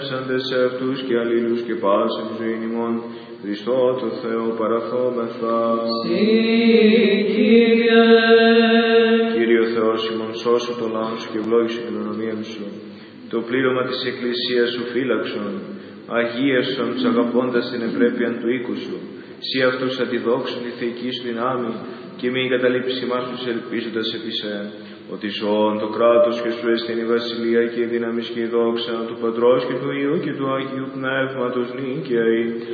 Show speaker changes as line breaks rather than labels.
σε αυτούς και αλλήλους και πάσιν ζωήν ημών, Χριστό το Θεό παραθόμεθα.
Κύριε.
Κύριε Θεός ημών, σώσου το λαό σου και ευλόγησου την ονομία σου. Το πλήρωμα της Εκκλησίας σου φύλαξον, αγίασον τους αγαπώντας την ευπρέπεια του οίκου σου. Σύ αυτούς αντιδόξουν η θεϊκή σου δυνάμει και μην καταλήψει μας τους ελπίζοντας επί σε. Ότι ζώων το κράτος και σου έστειν η βασιλεία και η δύναμη και η δόξα του Πατρός και του Υιού και του Αγίου Πνεύματος νίκαιη